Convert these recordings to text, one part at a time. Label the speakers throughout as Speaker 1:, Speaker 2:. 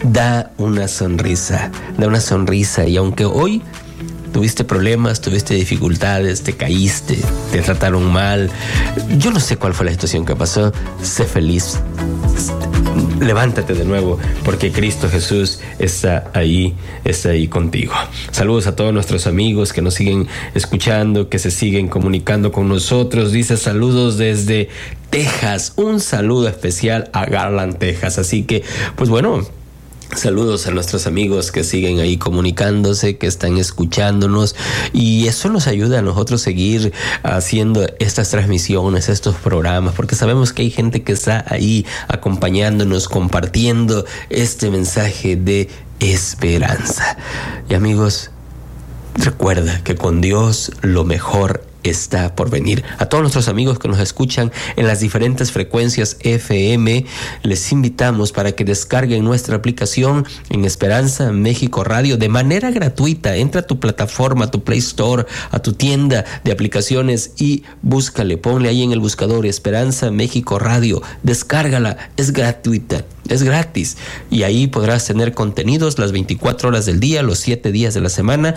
Speaker 1: da una sonrisa, y aunque hoy tuviste problemas, tuviste dificultades, te caíste, te trataron mal, yo no sé cuál fue la situación que pasó, sé feliz, levántate de nuevo, porque Cristo Jesús está ahí contigo. Saludos a todos nuestros amigos que nos siguen escuchando, que se siguen comunicando con nosotros. Dice saludos desde Texas, un saludo especial a Garland, Texas. Así que, pues bueno, saludos a nuestros amigos que siguen ahí comunicándose, que están escuchándonos, y eso nos ayuda a nosotros seguir haciendo estas transmisiones, estos programas, porque sabemos que hay gente que está ahí acompañándonos, compartiendo este mensaje de esperanza. Y amigos, recuerda que con Dios lo mejor está por venir. A todos nuestros amigos que nos escuchan en las diferentes frecuencias FM, les invitamos para que descarguen nuestra aplicación en Esperanza México Radio de manera gratuita. Entra a tu plataforma, a tu Play Store, a tu tienda de aplicaciones y búscale, ponle ahí en el buscador Esperanza México Radio, descárgala, es gratuita, es gratis, y ahí podrás tener contenidos las 24 horas del día, los 7 días de la semana,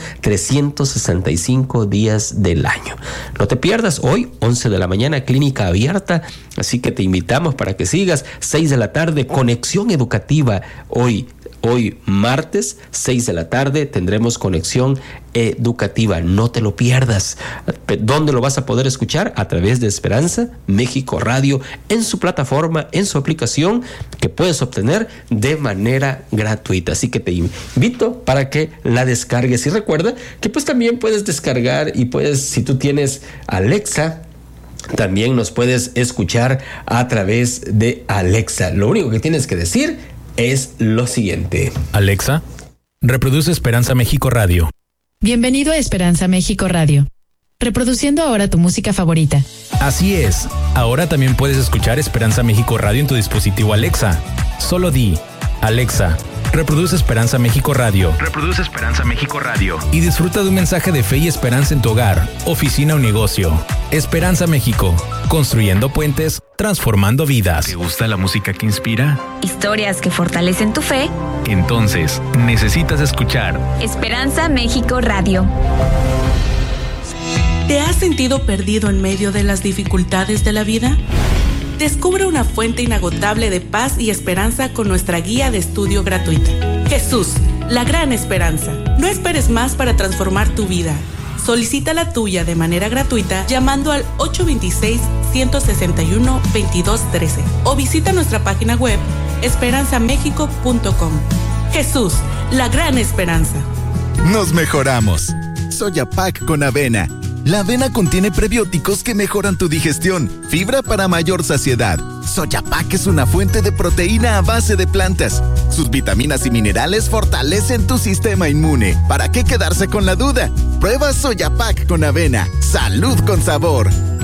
Speaker 1: 365 días del año. No te pierdas hoy, 11 de la mañana, clínica abierta, así que te invitamos para que sigas. 6 de la tarde, conexión educativa. Hoy martes, 6 de la tarde, tendremos conexión educativa. No te lo pierdas. ¿Dónde lo vas a poder escuchar? A través de Esperanza México Radio, en su plataforma, en su aplicación, que puedes obtener de manera gratuita. Así que te invito para que la descargues. Y recuerda que pues también puedes descargar y puedes, si tú tienes Alexa, también nos puedes escuchar a través de Alexa. Lo único que tienes que decir es lo siguiente:
Speaker 2: Alexa, reproduce Esperanza México Radio.
Speaker 3: Bienvenido a Esperanza México Radio, reproduciendo ahora tu música favorita.
Speaker 2: Así es, ahora también puedes escuchar Esperanza México Radio en tu dispositivo Alexa. Solo di, Alexa, reproduce Esperanza México Radio. Reproduce Esperanza México Radio. Y disfruta de un mensaje de fe y esperanza en tu hogar, oficina o negocio. Esperanza México, construyendo puentes, transformando vidas. ¿Te gusta la música que inspira?
Speaker 4: Historias que fortalecen tu fe.
Speaker 2: Entonces, necesitas escuchar
Speaker 4: Esperanza México Radio.
Speaker 5: ¿Te has sentido perdido en medio de las dificultades de la vida? Descubre una fuente inagotable de paz y esperanza con nuestra guía de estudio gratuita. Jesús, la gran esperanza. No esperes más para transformar tu vida. Solicita la tuya de manera gratuita llamando al 826-161-2213 o visita nuestra página web esperanzamexico.com. Jesús, la gran esperanza.
Speaker 6: Nos mejoramos. Soyapac con avena. La avena contiene prebióticos que mejoran tu digestión, fibra para mayor saciedad. Soyapac es una fuente de proteína a base de plantas. Sus vitaminas y minerales fortalecen tu sistema inmune. ¿Para qué quedarse con la duda? Prueba Soyapac con avena. Salud con sabor.